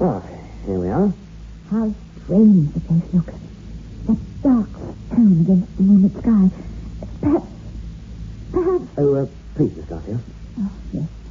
Oh, here we are. How strange the place looks. That dark stone against the moonlit sky. Perhaps... Oh, please, Miss Garfield. Oh, yes.